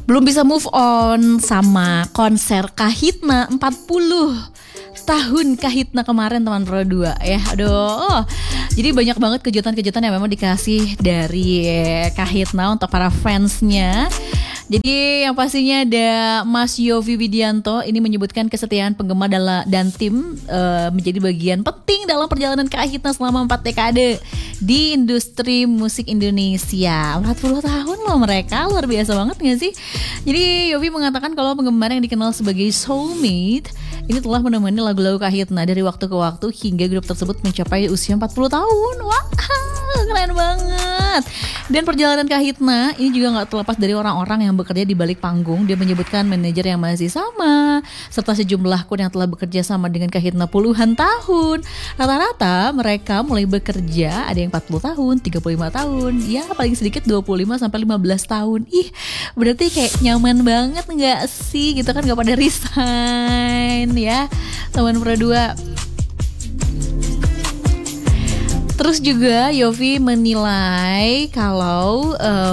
belum bisa move on sama konser Kahitna 40 tahun Kahitna kemarin teman Pro 2 ya. Aduh. Jadi banyak banget kejutan-kejutan yang memang dikasih dari Kahitna untuk para fansnya. Jadi yang pastinya ada Mas Yovie Widianto ini menyebutkan kesetiaan penggemar dan tim menjadi bagian penting dalam perjalanan Kahitna selama 4 dekade di industri musik Indonesia. 40 tahun loh mereka, luar biasa banget gak sih? Jadi Yovie mengatakan kalau penggemar yang dikenal sebagai soulmate ini telah menemani lagu-lagu Kahitna dari waktu ke waktu hingga grup tersebut mencapai usia 40 tahun. Wah, keren banget. Dan perjalanan Kahitna ini juga gak terlepas dari orang-orang yang bekerja di balik panggung. Dia menyebutkan manajer yang masih sama, serta sejumlah kun yang telah bekerja sama dengan Kahitna puluhan tahun. Rata-rata mereka mulai bekerja ada yang 40 tahun, 35 tahun, ya paling sedikit 25 sampai 15 tahun. Ih, berarti kayak nyaman banget gak sih? Gitu kan, gak pada resign ya teman Pro 2. Terus juga Yovie menilai kalau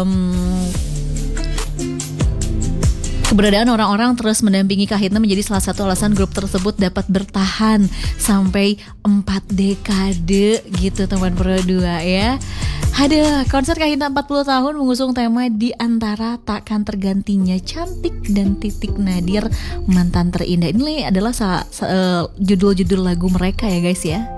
keberadaan orang-orang terus mendampingi Kahitna menjadi salah satu alasan grup tersebut dapat bertahan sampai 4 dekade gitu teman Pro 2 ya. Ada konser Kahitna 40 tahun mengusung tema di antara takkan tergantinya cantik dan titik nadir mantan terindah. Ini adalah judul-judul lagu mereka ya guys ya.